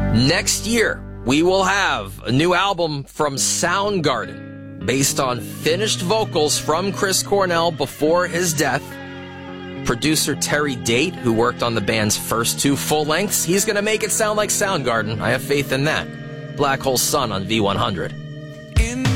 Next year, we will have a new album from Soundgarden based on finished vocals from Chris Cornell before his death. Producer Terry Date, who worked on the band's first 2 full lengths, he's going to make it sound like Soundgarden. I have faith in that. Black Hole Sun on V100.